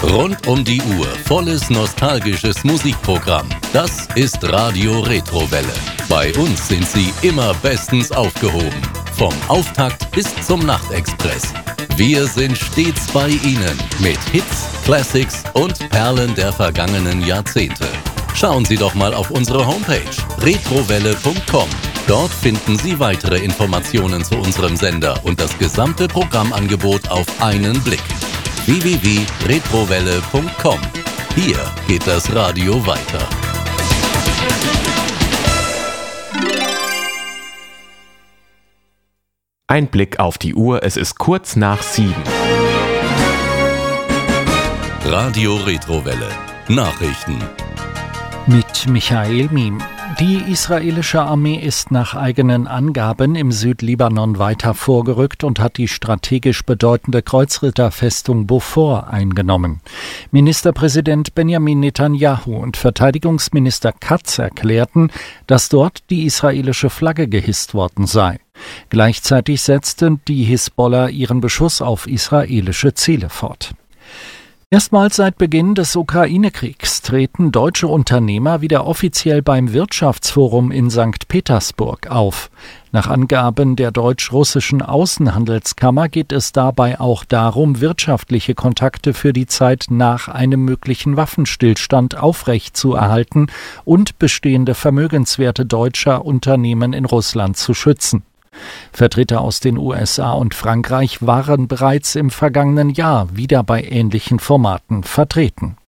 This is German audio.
Rund um die Uhr volles nostalgisches Musikprogramm. Das ist Radio Retrowelle. Bei uns sind Sie immer bestens aufgehoben. Vom Auftakt bis zum Nachtexpress. Wir sind stets bei Ihnen mit Hits, Classics und Perlen der vergangenen Jahrzehnte. Schauen Sie doch mal auf unsere Homepage retrowelle.com. Dort finden Sie weitere Informationen zu unserem Sender und das gesamte Programmangebot auf einen Blick. www.retrowelle.com. Hier geht das Radio weiter. Ein Blick auf die Uhr, es ist kurz nach 7. Radio Retrowelle. Nachrichten. Mit Michael Miem. Die israelische Armee ist nach eigenen Angaben im Südlibanon weiter vorgerückt und hat die strategisch bedeutende Kreuzritterfestung Beaufort eingenommen. Ministerpräsident Benjamin Netanyahu und Verteidigungsminister Katz erklärten, dass dort die israelische Flagge gehisst worden sei. Gleichzeitig setzte die Hisbollah ihren Beschuss auf israelische Ziele fort. Erstmals seit Beginn des Ukraine-Kriegs treten deutsche Unternehmer wieder offiziell beim Wirtschaftsforum in St. Petersburg auf. Nach Angaben der deutsch-russischen Außenhandelskammer geht es dabei auch darum, wirtschaftliche Kontakte für die Zeit nach einem möglichen Waffenstillstand aufrechtzuerhalten und bestehende Vermögenswerte deutscher Unternehmen in Russland zu schützen. Vertreter aus den USA und Frankreich waren bereits im vergangenen Jahr wieder bei ähnlichen Formaten vertreten.